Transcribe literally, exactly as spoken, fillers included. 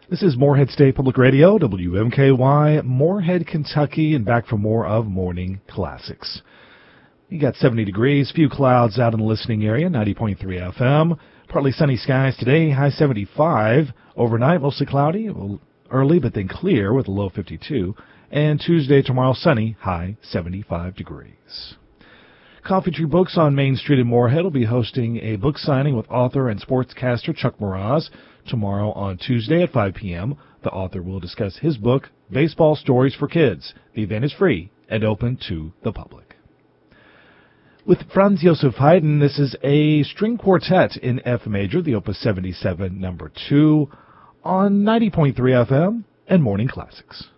This is Morehead State Public Radio, W M K Y, Morehead, Kentucky, and back for more of Morning Classics. You got seventy degrees, few clouds out in the listening area, ninety point three F M. Partly sunny skies today, high seventy-five. Overnight, mostly cloudy, early but then clear with a low fifty-two. And Tuesday, tomorrow, sunny, high seventy-five degrees. Coffee Tree Books on Main Street in Morehead will be hosting a book signing with author and sportscaster Chuck Mraz tomorrow on Tuesday at five p.m. The author will discuss his book, Baseball Stories for Kids. The event is free and open to the public. With Franz Josef Haydn, this is a string quartet in F major, the Opus seventy-seven, number two, on ninety point three F M and Morning Classics.